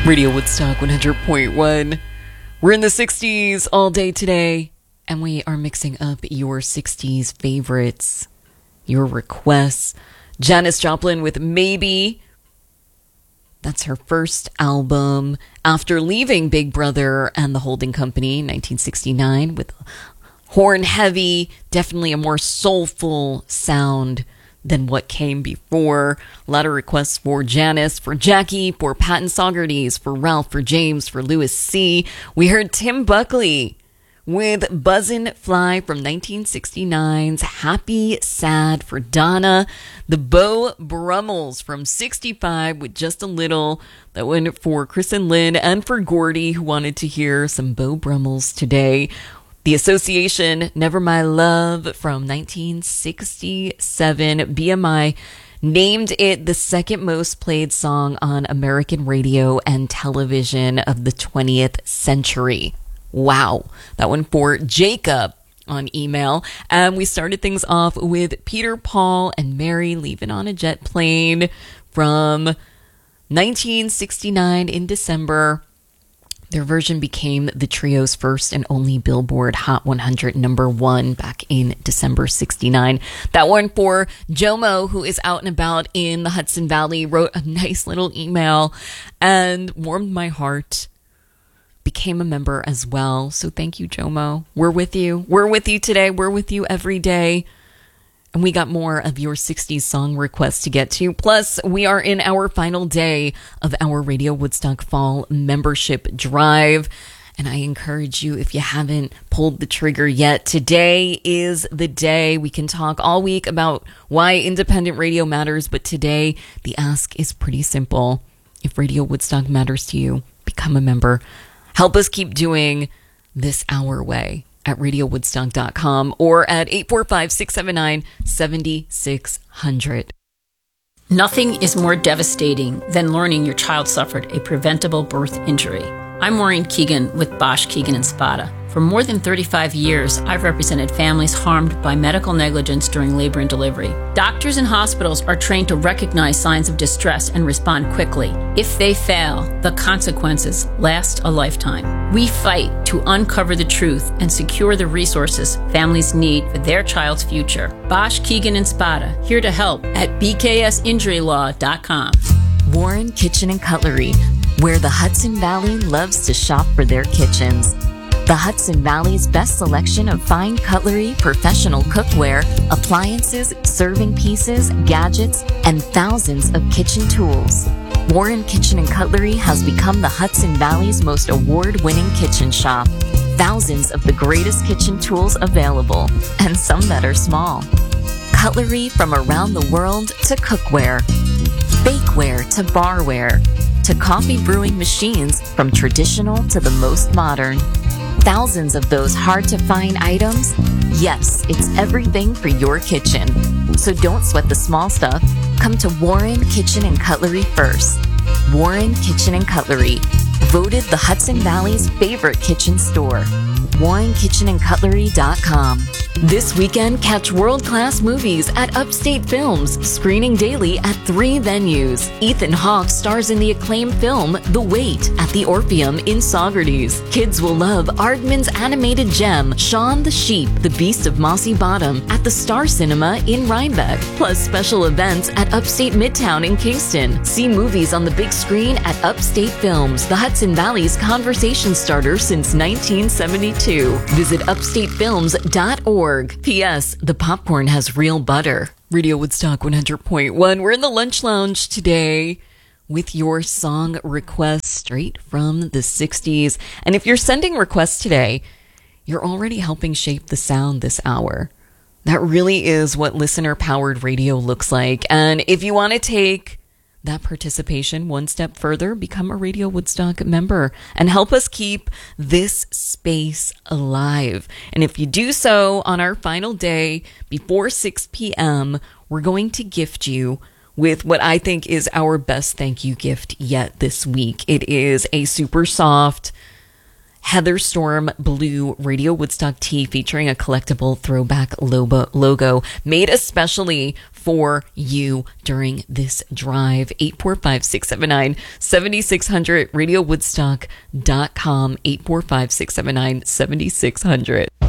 Radio Woodstock 100.1. We're in the 60s all day today, and we are mixing up your 60s favorites, your requests. Janis Joplin with Maybe. That's her first album after leaving Big Brother and the Holding Company in 1969 with horn heavy, definitely a more soulful sound than what came before. A lot of requests for Janis, for Jackie, for Patton Saugerties, for Ralph, for James, for Louis C. We heard Tim Buckley with Buzzin' Fly from 1969's Happy Sad for Donna. The Beau Brummels from 65 with Just a Little. That went for Chris and Lynn and for Gordy, who wanted to hear some Beau Brummels today. The Association, Never My Love from 1967. BMI named it the second most played song on American radio and television of the 20th century. Wow. That one for Jacob on email. And we started things off with Peter, Paul, and Mary Leaving on a Jet Plane from 1969 in December. Their version became the trio's first and only Billboard Hot 100 #1 back in December 69. That one for Jomo, who is out and about in the Hudson Valley, wrote a nice little email and warmed my heart. Became a member as well. So thank you, Jomo. We're with you. We're with you today. We're with you every day. And we got more of your 60s song requests to get to. Plus, we are in our final day of our Radio Woodstock Fall membership drive. And I encourage you, if you haven't pulled the trigger yet, today is the day. We can talk all week about why independent radio matters, but today the ask is pretty simple. If Radio Woodstock matters to you, become a member. Help us keep doing this our way at radiowoodstock.com or at 845-679-7600. Nothing is more devastating than learning your child suffered a preventable birth injury. I'm Maureen Keegan with Bosch, Keegan & Spada. For more than 35 years, I've represented families harmed by medical negligence during labor and delivery. Doctors and hospitals are trained to recognize signs of distress and respond quickly. If they fail, the consequences last a lifetime. We fight to uncover the truth and secure the resources families need for their child's future. Bosch, Keegan & Spada, here to help at bksinjurylaw.com. Warren Kitchen and Cutlery, where the Hudson Valley loves to shop for their kitchens. The Hudson Valley's best selection of fine cutlery, professional cookware, appliances, serving pieces, gadgets, and thousands of kitchen tools. Warren Kitchen and Cutlery has become the Hudson Valley's most award-winning kitchen shop. Thousands of the greatest kitchen tools available, and some that are small. Cutlery from around the world to cookware, bakeware to barware, to coffee brewing machines from traditional to the most modern. Thousands of those hard-to-find items? Yes, it's everything for your kitchen. So don't sweat the small stuff. Come to Warren Kitchen and Cutlery first. Warren Kitchen and Cutlery, voted the Hudson Valley's favorite kitchen store. WarrenKitchenandCutlery.com. This weekend, catch world-class movies at Upstate Films, screening daily at 3 venues. Ethan Hawke stars in the acclaimed film The Wait at the Orpheum in Saugerties. Kids will love Aardman's animated gem, Shaun the Sheep, the Beast of Mossy Bottom, at the Star Cinema in Rhinebeck. Plus special events at Upstate Midtown in Kingston. See movies on the big screen at Upstate Films, the Hudson Valley's conversation starter since 1972. Visit upstatefilms.org. P.S. The popcorn has real butter. Radio Woodstock 100.1. We're in the lunch lounge today with your song requests straight from the 60s. And if you're sending requests today, you're already helping shape the sound this hour. That really is what listener-powered radio looks like. And if you want to take that participation one step further, become a Radio Woodstock member and help us keep this space alive. And if you do so on our final day before 6 p.m., we're going to gift you with what I think is our best thank you gift yet this week. It is a super soft Heather Storm blue Radio Woodstock tee featuring a collectible throwback logo made especially for you during this drive. 845-679-7600, radiowoodstock.com, 845-679-7600.